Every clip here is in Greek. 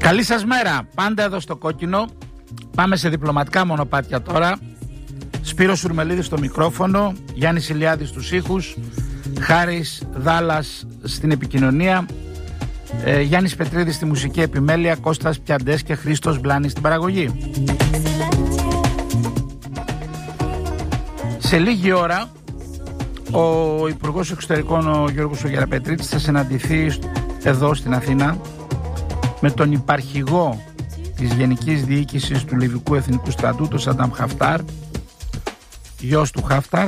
Καλή σας μέρα, πάντα εδώ στο Κόκκινο. Πάμε σε διπλωματικά μονοπάτια τώρα. Σπύρος Σουρμελίδης στο μικρόφωνο, Γιάννης Ηλιάδης στους ήχους, Χάρης Δάλλας στην επικοινωνία, Γιάννης Πετρίδης στη μουσική επιμέλεια, Κώστας Πιαντές και Χρήστος Μπλάνης στην παραγωγή. Σε λίγη ώρα ο Υπουργός Εξωτερικών, ο Γιώργος Γεραπετρίτης, θα συναντηθεί εδώ στην Αθήνα με τον υπαρχηγό της Γενικής Διοίκησης του Λιβικού Εθνικού Στρατού, τον Σαντάμ Χαφτάρ, γιος του Χαφτάρ.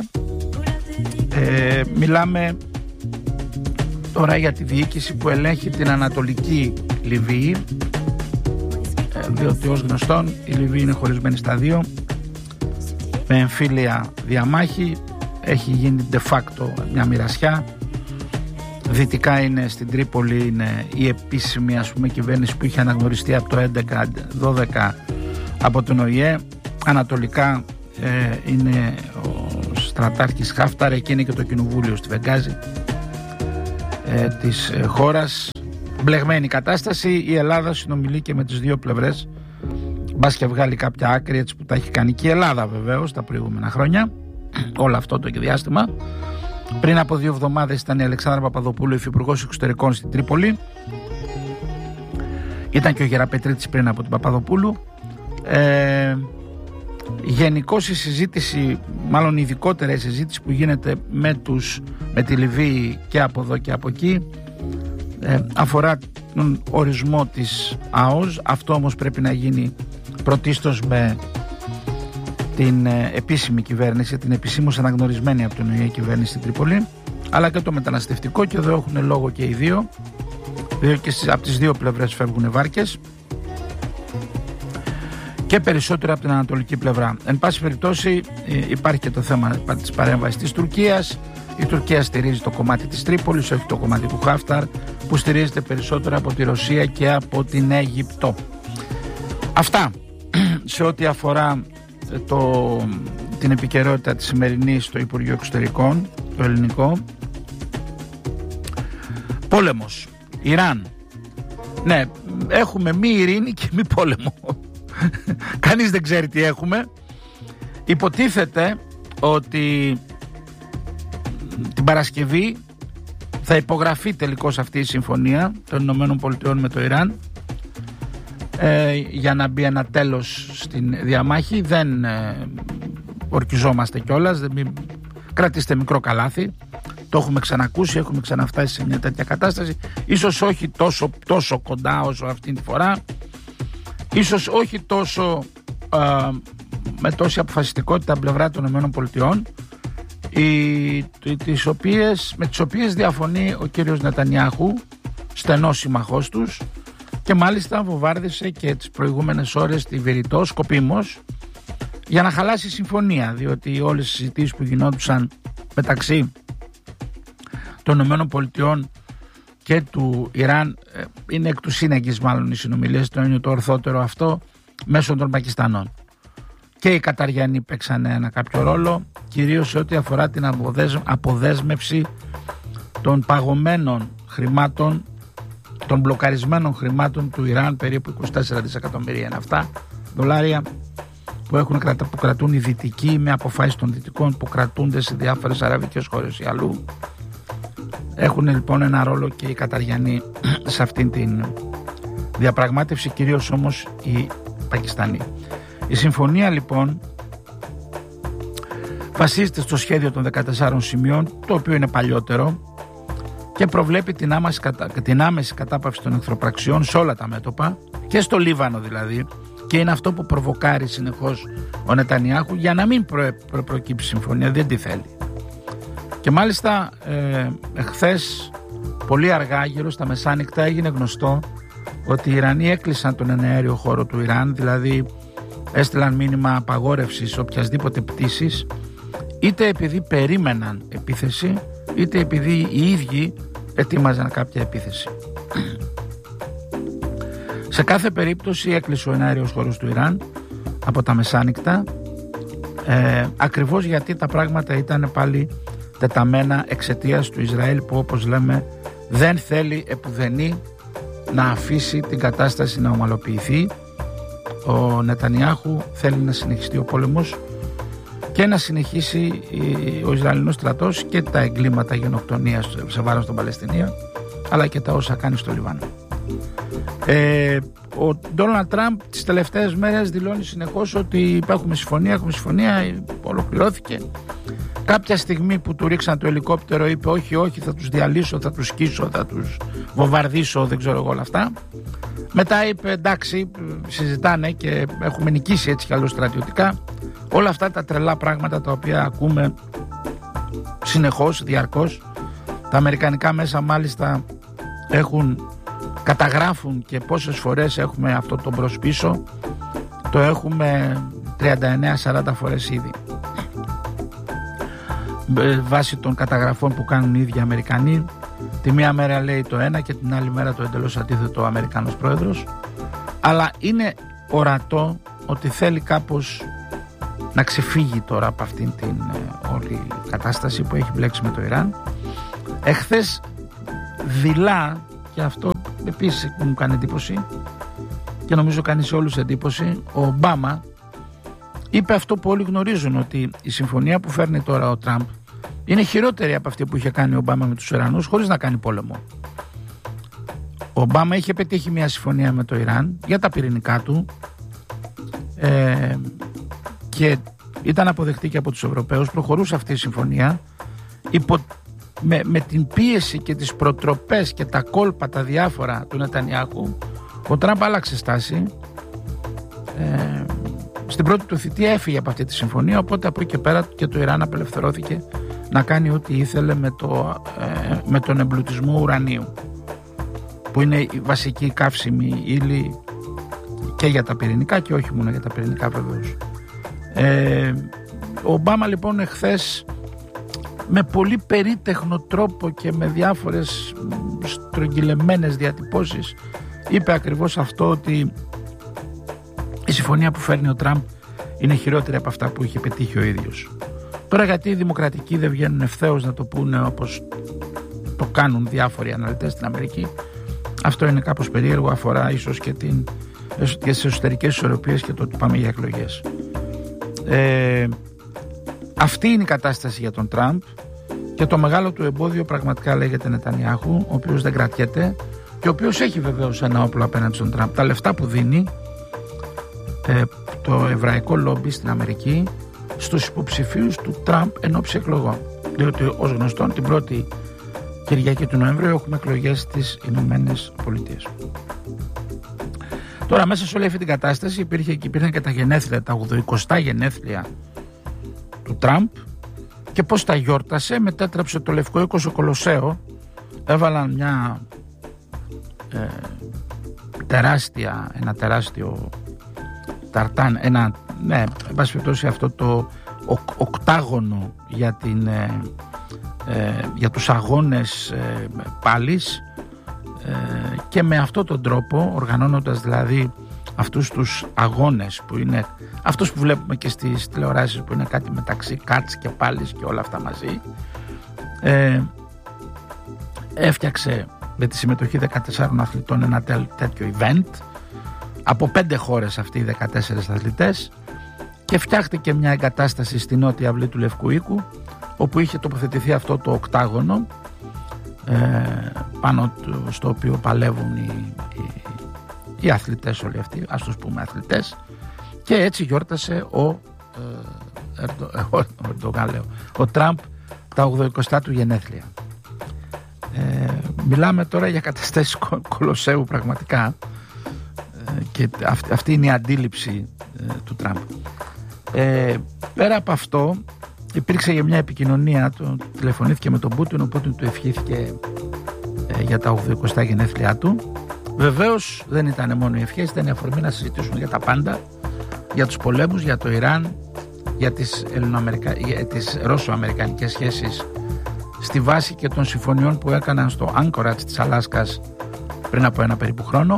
Μιλάμε τώρα για τη διοίκηση που ελέγχει την Ανατολική Λιβύη, διότι ως γνωστόν η Λιβύη είναι χωρισμένη στα δύο, με εμφύλια διαμάχη. Έχει γίνει de facto μια μοιρασιά. Δυτικά είναι στην Τρίπολη, είναι η επίσημη, ας πούμε, κυβέρνηση που είχε αναγνωριστεί από το 11-12 από τον ΟΗΕ. Ανατολικά είναι ο στρατάρχης Χάφταρ, εκεί είναι και το κοινοβούλιο στη Βενγκάζη της χώρας. Μπλεγμένη κατάσταση. Η Ελλάδα συνομιλεί και με τις δύο πλευρές, μπας και βγάλει κάποια άκρη, έτσι που τα έχει κάνει και η Ελλάδα βεβαίως τα προηγούμενα χρόνια, όλο αυτό το διάστημα. Πριν από 2 εβδομάδες ήταν η Αλεξάνδρα Παπαδοπούλου, υφυπουργός εξωτερικών στην Τρίπολη. Ήταν και ο Γεραπετρίτης πριν από την Παπαδοπούλου. Γενικώς η συζήτηση, μάλλον ειδικότερα η συζήτηση που γίνεται με τη Λιβύη και από εδώ και από εκεί, αφορά τον ορισμό της ΑΟΣ. Αυτό όμως πρέπει να γίνει πρωτίστως με την επίσημη κυβέρνηση, την επισήμως αναγνωρισμένη από την ΟΗΕ κυβέρνηση στην Τρίπολη, αλλά και το μεταναστευτικό, και εδώ έχουν λόγο και οι δύο, και από τις δύο πλευρές φεύγουν βάρκες, και περισσότερο από την ανατολική πλευρά. Εν πάση περιπτώσει υπάρχει και το θέμα της παρέμβασης της Τουρκίας. Η Τουρκία στηρίζει το κομμάτι της Τρίπολης, όχι το κομμάτι του Χάφταρ, που στηρίζεται περισσότερο από τη Ρωσία και από την Αίγυπτο. Αυτά σε ό,τι αφορά την επικαιρότητα της σημερινής στο Υπουργείο Εξωτερικών, το ελληνικό. Πόλεμος, Ιράν. Ναι, έχουμε μη ειρήνη και μη πόλεμο. Κανείς δεν ξέρει τι έχουμε. Υποτίθεται ότι την Παρασκευή θα υπογραφεί τελικώς αυτή η συμφωνία των Ηνωμένων Πολιτειών με το Ιράν, για να μπει ένα τέλος στην διαμάχη. Δεν ορκιζόμαστε κιόλας, κρατήστε μικρό καλάθι. Το έχουμε ξανακούσει, έχουμε ξαναφτάσει σε μια τέτοια κατάσταση. Ίσως όχι τόσο κοντά όσο αυτή τη φορά, ίσως όχι τόσο με τόση αποφασιστικότητα από πλευρά των ΗΠΑ, με τις οποίες διαφωνεί ο κύριος Νετανιάχου, στενός συμμαχός τους, και μάλιστα βομβάρδισε και τις προηγούμενες ώρες τη Βηρητό σκοπίμως για να χαλάσει η συμφωνία, διότι όλες οι συζητήσεις που γινόντουσαν μεταξύ των ΗΠΑ και του Ιράν είναι εκ του σύνεγγυς, μάλλον οι συνομιλίες, το είναι το ορθότερο αυτό, μέσω των Πακιστανών. Και οι Καταριανοί παίξαν ένα κάποιο ρόλο, κυρίως σε ό,τι αφορά την αποδέσμευση των παγωμένων χρημάτων, των μπλοκαρισμένων χρημάτων του Ιράν. Περίπου 24 δισεκατομμύρια είναι αυτά δολάρια που κρατούν οι Δυτικοί, με αποφάσεις των Δυτικών που κρατούνται σε διάφορες αραβικές χώρες ή αλλού. Έχουν λοιπόν ένα ρόλο και οι Καταριανοί σε αυτήν την διαπραγμάτευση, κυρίως όμως οι Πακιστανοί. Η συμφωνία λοιπόν βασίζεται στο σχέδιο των 14 σημείων, το οποίο είναι παλιότερο, και προβλέπει την άμεση κατάπαυση των εχθροπραξιών σε όλα τα μέτωπα, και στο Λίβανο δηλαδή, και είναι αυτό που προβοκάρει συνεχώς ο Νετανιάχου για να μην προκύψει συμφωνία, δεν τη θέλει. Και μάλιστα εχθές πολύ αργά, γύρω στα μεσάνυχτα, έγινε γνωστό ότι οι Ιρανοί έκλεισαν τον εναέριο χώρο του Ιράν, δηλαδή έστειλαν μήνυμα απαγόρευσης οποιασδήποτε πτήσης, είτε επειδή περίμεναν επίθεση, είτε επειδή οι ίδιοι ετοίμαζαν κάποια επίθεση. Σε κάθε περίπτωση έκλεισε ο εναέριος χώρος του Ιράν από τα μεσάνυχτα, ακριβώς γιατί τα πράγματα ήταν πάλι τεταμένα εξαιτίας του Ισραήλ, που όπως λέμε δεν θέλει επουδενή να αφήσει την κατάσταση να ομαλοποιηθεί. Ο Νετανιάχου θέλει να συνεχιστεί ο πόλεμος και να συνεχίσει ο Ισραηλινός στρατός και τα εγκλήματα γενοκτονίας σε βάρος των Παλαιστινίων, αλλά και τα όσα κάνει στο Λιβάνο. Ο Ντόναλντ Τραμπ τις τελευταίες μέρες δηλώνει συνεχώς ότι έχουμε συμφωνία, ολοκληρώθηκε. Κάποια στιγμή που του ρίξαν το ελικόπτερο είπε όχι, θα τους διαλύσω, θα τους σκίσω, θα τους βομβαρδίσω, δεν ξέρω εγώ όλα αυτά. Μετά είπε εντάξει, συζητάνε και έχουμε νικήσει έτσι κι αλλιώς στρατιωτικά. Όλα αυτά τα τρελά πράγματα τα οποία ακούμε συνεχώς, διαρκώς. Τα αμερικανικά μέσα μάλιστα καταγράφουν και πόσες φορές έχουμε αυτό το μπρος πίσω. Το έχουμε 39-40 φορές ήδη. Βάσει των καταγραφών που κάνουν οι ίδιοι Αμερικανοί, τη μία μέρα λέει το ένα και την άλλη μέρα το εντελώς αντίθετο ο Αμερικανός πρόεδρος. Αλλά είναι ορατό ότι θέλει κάπως να ξεφύγει τώρα από αυτήν την όλη κατάσταση που έχει μπλέξει με το Ιράν. Εχθές δειλά, και αυτό επίσης μου κάνει εντύπωση και νομίζω κάνει σε όλους εντύπωση, ο Ομπάμα είπε αυτό που όλοι γνωρίζουν, ότι η συμφωνία που φέρνει τώρα ο Τραμπ είναι χειρότερη από αυτή που είχε κάνει ο Ομπάμα με τους Ιρανούς χωρίς να κάνει πόλεμο. Ο Ομπάμα είχε πετύχει μια συμφωνία με το Ιράν για τα πυρηνικά του και ήταν αποδεκτή και από τους Ευρωπαίους. Προχωρούσε αυτή η συμφωνία με την πίεση και τις προτροπές και τα κόλπα τα διάφορα του Νετανιάχου. Ο Τραμπ άλλαξε στάση, στην πρώτη του θητεία έφυγε από αυτή τη συμφωνία, οπότε από εκεί και πέρα και το Ιράν απελευθερώθηκε να κάνει ό,τι ήθελε με τον εμπλουτισμό ουρανίου, που είναι η βασική καύσιμη ύλη και για τα πυρηνικά και όχι μόνο για τα πυρηνικά βεβαίως. Ο Ομπάμα λοιπόν εχθές με πολύ περίτεχνο τρόπο και με διάφορες στρογγυλεμένες διατυπώσεις είπε ακριβώς αυτό, ότι η συμφωνία που φέρνει ο Τραμπ είναι χειρότερη από αυτά που είχε πετύχει ο ίδιος. Τώρα γιατί οι δημοκρατικοί δεν βγαίνουν ευθέως να το πούνε όπως το κάνουν διάφοροι αναλυτές στην Αμερική, αυτό είναι κάπως περίεργο, αφορά ίσως και τις εσωτερικές ισορροπίες και το ότι πάμε για εκλογές. Αυτή είναι η κατάσταση για τον Τραμπ και το μεγάλο του εμπόδιο πραγματικά λέγεται Νετανιάχου, ο οποίος δεν κρατιέται και ο οποίος έχει βεβαίως ένα όπλο απέναντι στον Τραμπ. Τα λεφτά που δίνει το εβραϊκό λόμπι στην Αμερική στους υποψηφίους του Τραμπ εν ώψη εκλογών. Διότι ως γνωστόν την πρώτη Κυριακή του Νοέμβριου έχουμε εκλογές στις Ηνωμένες Πολιτείες. Τώρα μέσα σε όλη αυτή την κατάσταση υπήρχαν και τα γενέθλια, τα 80 γενέθλια του Τραμπ, και πώς τα γιόρτασε. Μετέτρεψε το Λευκό Οίκο σε Κολοσσέο, έβαλαν ένα τεράστιο ταρτάν, εν πάση περιπτώσει αυτό το οκτάγωνο για τους αγώνες πάλης, και με αυτόν τον τρόπο, οργανώνοντας δηλαδή αυτούς τους αγώνες που είναι αυτούς που βλέπουμε και στις τηλεοράσεις, που είναι κάτι μεταξύ κάτς και πάλης και όλα αυτά μαζί, έφτιαξε με τη συμμετοχή 14 αθλητών ένα τέτοιο event από 5 χώρες, αυτοί οι 14 αθλητές, και φτιάχτηκε μια εγκατάσταση στη νότια αυλή του Λευκού Οίκου, όπου είχε τοποθετηθεί αυτό το οκτάγωνο, πάνω στο οποίο παλεύουν οι αθλητές όλοι αυτοί, ας τους πούμε αθλητές, και έτσι γιόρτασε ο Τραμπ τα 80 του γενέθλια. Μιλάμε τώρα για καταστάσεις Κολοσσέου πραγματικά, και αυτή είναι η αντίληψη του Τραμπ. Πέρα από αυτό υπήρξε για μια επικοινωνία, τηλεφωνήθηκε με τον Πούτιν, ο Πούτιν του ευχήθηκε για τα 80 γενέθλιά του. Βεβαίως δεν ήταν μόνο οι ευχές, ήταν η αφορμή να συζητήσουν για τα πάντα, για τους πολέμους, για το Ιράν, για τις ρώσο-αμερικανικές σχέσεις στη βάση και των συμφωνιών που έκαναν στο Anchorage της Αλάσκας πριν από ένα περίπου χρόνο,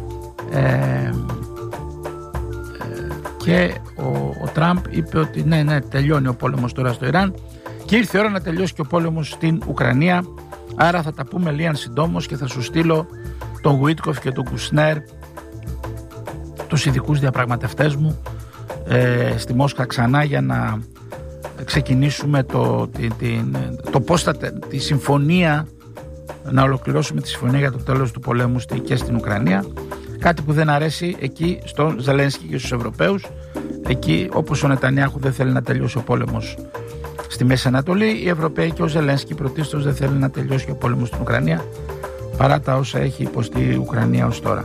και ο Τραμπ είπε ότι ναι, τελειώνει ο πόλεμος τώρα στο Ιράν και ήρθε η ώρα να τελειώσει και ο πόλεμος στην Ουκρανία, άρα θα τα πούμε λίγαν συντόμως και θα σου στείλω τον Γουίτκοφ και τον Κουσνέρ, τους ειδικούς διαπραγματευτές μου, στη Μόσχα ξανά για να ξεκινήσουμε τη συμφωνία, να ολοκληρώσουμε τη συμφωνία για το τέλος του πολέμου και στην Ουκρανία. Κάτι που δεν αρέσει εκεί στον Ζελένσκι και στους Ευρωπαίους. Εκεί, όπως ο Νετανιάχου δεν θέλει να τελειώσει ο πόλεμος στη Μέση Ανατολή, οι Ευρωπαίοι και ο Ζελένσκι πρωτίστως δεν θέλουν να τελειώσει ο πόλεμος στην Ουκρανία, παρά τα όσα έχει υποστεί η Ουκρανία ως τώρα.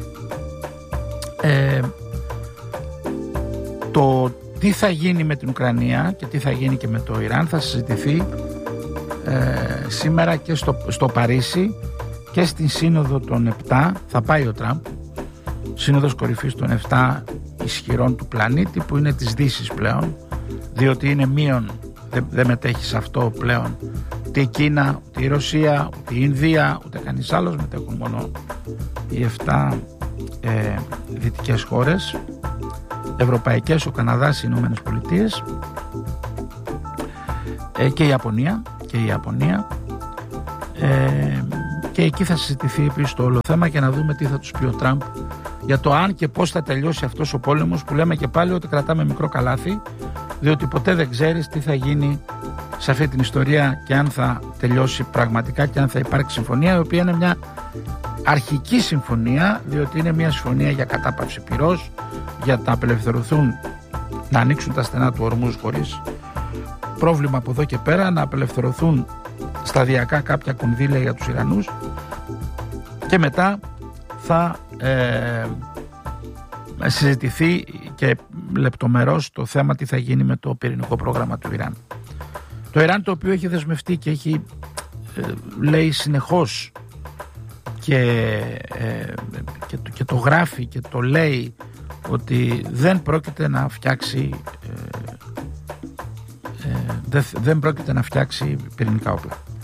Το τι θα γίνει με την Ουκρανία και τι θα γίνει και με το Ιράν θα συζητηθεί σήμερα και στο Παρίσι και στην Σύνοδο των 7. Θα πάει ο Τραμπ, Σύνοδος κορυφής των 7 ισχυρών του πλανήτη, που είναι της Δύσης πλέον, διότι είναι μείον, δεν μετέχει σε αυτό πλέον ούτε η Κίνα, ούτε η Ρωσία, ούτε η Ινδία, ούτε κανείς άλλος, μετέχουν μόνο οι 7 δυτικές χώρες ευρωπαϊκές, ο Καναδάς, οι Ηνωμένες Πολιτείες και η Ιαπωνία, και εκεί θα συζητηθεί επίσης το όλο θέμα και να δούμε τι θα τους πει ο Τραμπ για το αν και πώς θα τελειώσει αυτός ο πόλεμος, που λέμε και πάλι ότι κρατάμε μικρό καλάθι, διότι ποτέ δεν ξέρεις τι θα γίνει σε αυτή την ιστορία και αν θα τελειώσει πραγματικά και αν θα υπάρξει συμφωνία, η οποία είναι μια αρχική συμφωνία, διότι είναι μια συμφωνία για κατάπαυση πυρός, για να απελευθερωθούν, να ανοίξουν τα στενά του ορμούς χωρίς πρόβλημα από εδώ και πέρα, να απελευθερωθούν σταδιακά κάποια κονδύλια για τους Ιρανούς και μετά θα συζητηθεί και λεπτομερώς το θέμα τι θα γίνει με το πυρηνικό πρόγραμμα του Ιράν. Το Ιράν, το οποίο έχει δεσμευτεί και έχει λέει συνεχώς και το γράφει και το λέει ότι δεν πρόκειται να φτιάξει πυρηνικά όπλα.